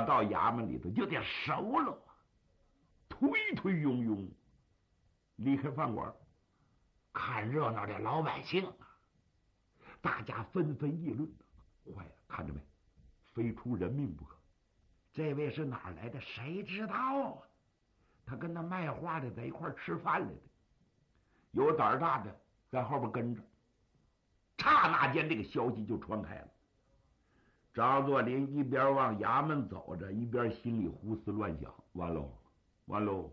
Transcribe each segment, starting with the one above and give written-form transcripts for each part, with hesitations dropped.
要到衙门里头，就得收了，推推拥拥离开饭馆。看热闹的老百姓啊，大家纷纷议论：坏了，看着没，非出人命不可。这位是哪儿来的？谁知道啊？他跟那卖花的在一块吃饭来的，有胆大的在后边跟着。刹那间，这个消息就传开了。张作霖一边往衙门走着，一边心里胡思乱想：完喽，完喽！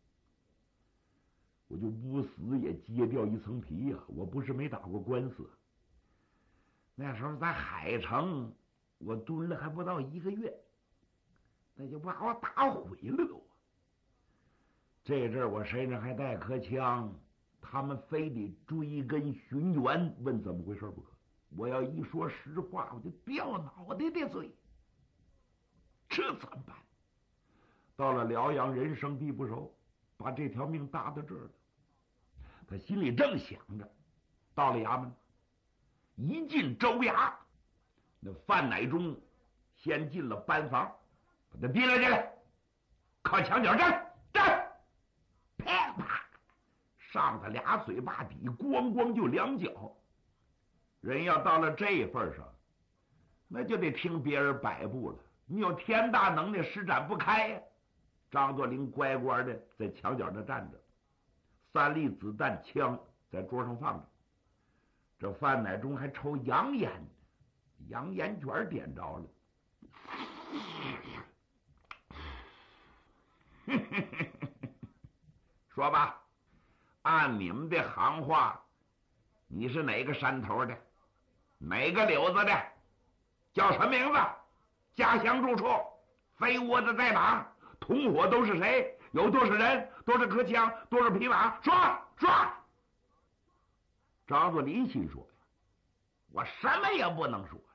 我就不死也揭掉一层皮呀！我不是没打过官司，那时候在海城，我蹲了还不到1个月，那就把我打毁了都。这阵我身上还带颗枪，他们非得追根寻源，问怎么回事不可。我要一说实话，我就掉脑袋的罪，这怎么办？到了辽阳，人生地不熟，把这条命搭到这儿了。他心里正想着，到了衙门，一进州衙，那范乃忠先进了班房，把他提了进来，靠墙角站，啪啪，上他俩嘴巴底，咣咣就2脚。人要到了这份上，那就得听别人摆布了。你有天大能耐，施展不开呀！张作霖乖乖的在墙角那站着，3粒子弹枪在桌上放着。这范乃忠还抽洋烟，洋烟卷点着了。说吧，按你们的行话，你是哪个山头的，哪个柳子的，叫什么名字，家乡住处，飞窝子在哪，同伙都是谁，有多少人，多少颗枪，多少匹马，说。张作霖心说呀，我什么也不能说呀，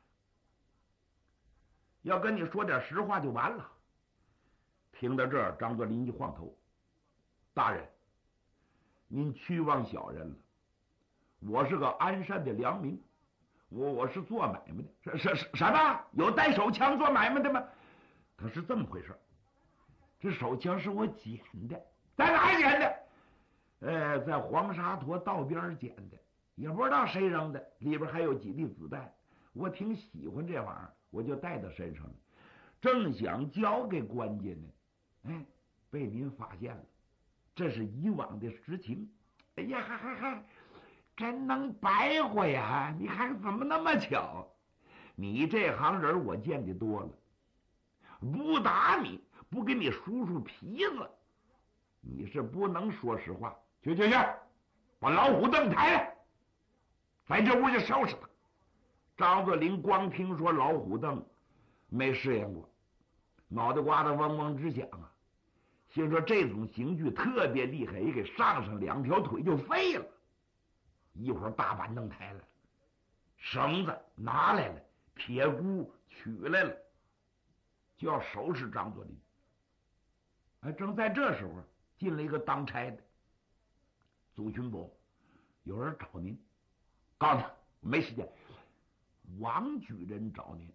要跟你说点实话就完了。听到这儿，张作霖一晃头：大人，您屈枉小人了。我是个鞍山的良民，我是做买卖的。什么？有带手枪做买卖的吗？他是这么回事，这手枪是我捡的。在哪儿捡的？在黄沙坨道边捡的，也不知道谁扔的，里边还有几粒子弹。我挺喜欢这玩意儿，我就带到身上了，正想交给官家呢，被您发现了。这是以往的实情。哎呀，还真能白话呀！你看怎么那么巧？你这行人我见的多了，不打你，不给你梳梳皮子，你是不能说实话。去，把老虎凳抬来，在这屋就收拾他。张作霖光听说老虎凳，没试验过，脑袋瓜子嗡嗡直响啊。心说这种刑具特别厉害，也给上2条腿就废了。一会儿大板凳抬来了，绳子拿来了，铁箍取来了，就要收拾张作霖。正在这时候，进了一个当差的：祖巡伯，有人找您。告诉他没时间。王举人找您。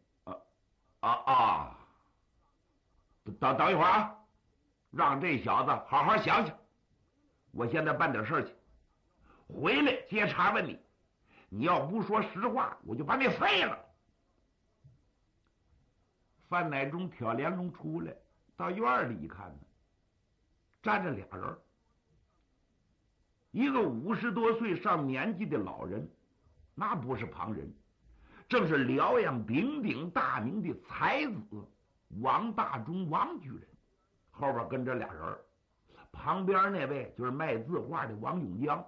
等一会儿啊，让这小子好好想想。我现在办点事去，回来接茬问你。你要不说实话，我就把你废了。范乃忠挑帘笼出来，到院里一看呢，站着俩人，一个50多岁上年纪的老人，那不是旁人，正是辽阳鼎鼎大名的才子王大中王举人，后边跟着俩人，旁边那位就是卖字画的王永江。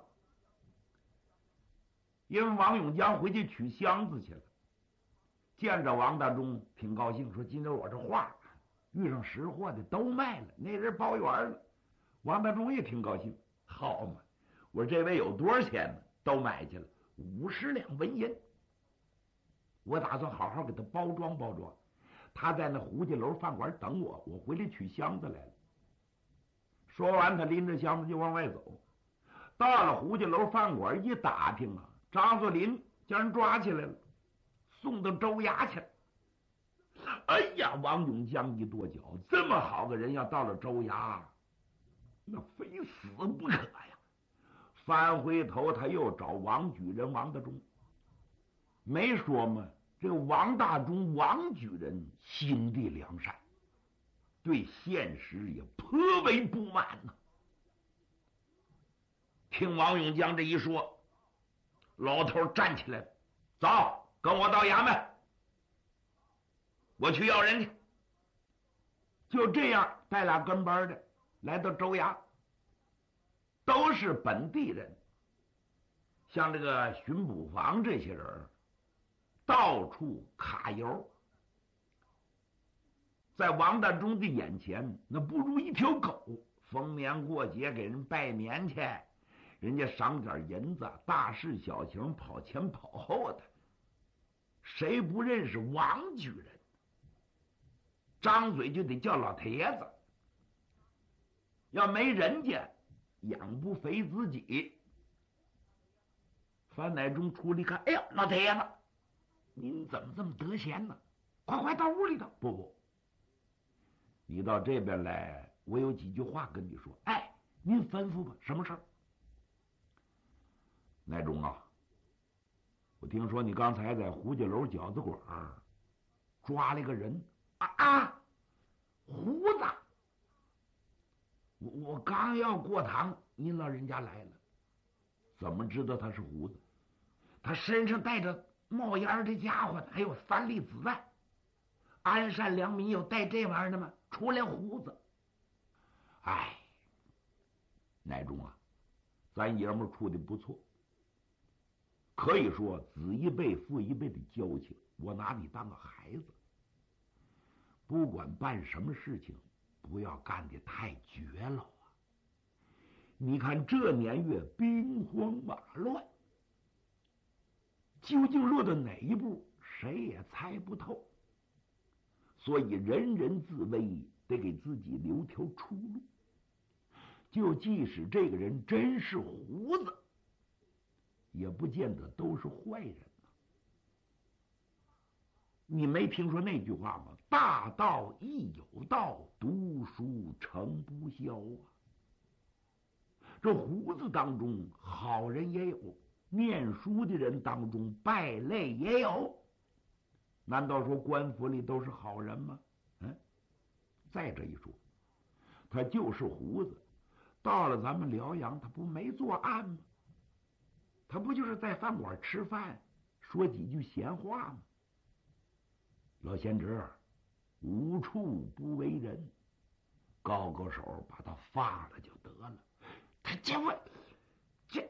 因为王永江回去取箱子去了，见着王大中挺高兴，说今天我这画遇上识货的都卖了，那人包圆了。王大中也挺高兴，好嘛，我这位有多少钱呢？都买去了，50两纹银。我打算好好给他包装包装，他在那胡家楼饭馆等我，我回来取箱子来了。说完，他拎着箱子就往外走。到了胡家楼饭馆一打听啊，张作霖将人抓起来了，送到州衙去了。 哎呀，王永江一跺脚，这么好个人要到了州衙，那非死不可呀！翻回头，他又找王举人王大忠，没说吗？这个王大忠、王举人心地良善，对现实也颇为不满呐。听王永江这一说，老头站起来了，走，跟我到衙门，我去要人去。就这样，带俩跟班的来到州衙，都是本地人，像这个巡捕房这些人，到处揩油，在王大忠的眼前，那不如一条狗。逢年过节给人拜年去，人家赏点银子，大事小情跑前跑后的，谁不认识王举人？张嘴就得叫老铁子，要没人家，养不肥自己。范乃忠出来一看，哎呦，老铁子，您怎么这么得闲呢？快到屋里头！不，你到这边来，我有几句话跟你说。哎，您吩咐吧，什么事儿？乃忠啊，我听说你刚才在胡家楼饺子馆抓了一个人胡子。我刚要过堂，您老人家来了，怎么知道他是胡子？他身上带着冒烟的家伙，还有3粒子弹。安善良民有带这玩意儿的吗？除了胡子。哎，乃忠啊，咱爷们处的不错，可以说子一辈父一辈的交情，我拿你当个孩子。不管办什么事情，不要干得太绝了啊！你看这年月兵荒马乱，究竟落到哪一步，谁也猜不透。所以人人自危，得给自己留条出路。就即使这个人真是胡子，也不见得都是坏人啊。你没听说那句话吗？大道亦有道，读书成不消啊。这胡子当中好人也有，念书的人当中败类也有。难道说官府里都是好人吗？再这一说，他就是胡子，到了咱们辽阳，他不没作案吗？他不就是在饭馆吃饭，说几句闲话吗？老贤侄，无处不为人，高高手把他放了就得了。他这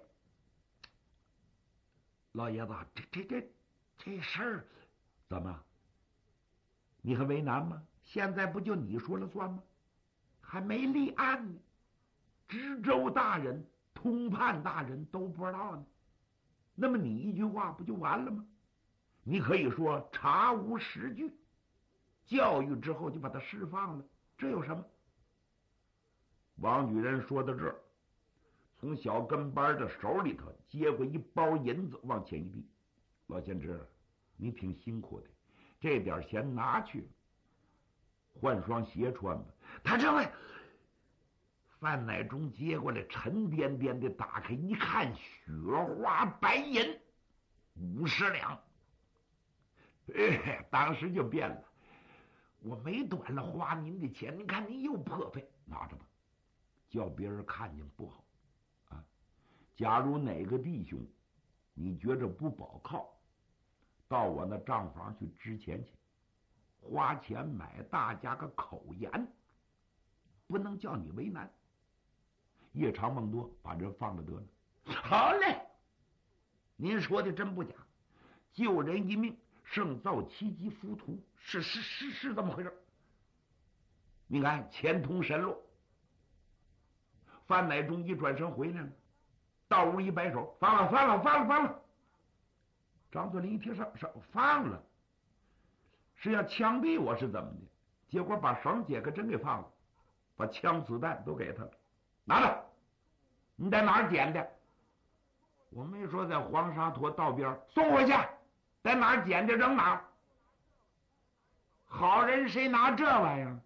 老爷子，这事儿怎么？你还为难吗？现在不就你说了算吗？还没立案呢，知州大人、通判大人都不知道呢。那么你一句话不就完了吗？你可以说查无实据，教育之后就把他释放了，这有什么？王举人说到这儿，从小跟班的手里头接过一包银子，往前一递：“老贤侄，你挺辛苦的，这点钱拿去，换双鞋穿吧。”他这位范乃忠接过来，沉甸甸的打开一看，雪花白银50两。当时就变了，我没短了花您的钱，您看您又破费，拿着吧，叫别人看见不好啊。假如哪个弟兄你觉着不保靠，到我那账房去支钱去，花钱买大家个口言，不能叫你为难。夜长梦多，把人放了得了。好嘞，您说的真不假，救人一命胜造7级浮屠，是这么回事。你看钱通神路。范乃忠一转身回来了，到屋一摆手：“放了。”张作霖一听上放了，是要枪毙我是怎么的？结果把绳解开，真给放了，把枪子弹都给他了。拿着，你在哪儿捡的？我没说在黄沙坨道边，送回去，在哪儿捡的扔哪儿。 好人谁拿这玩意儿？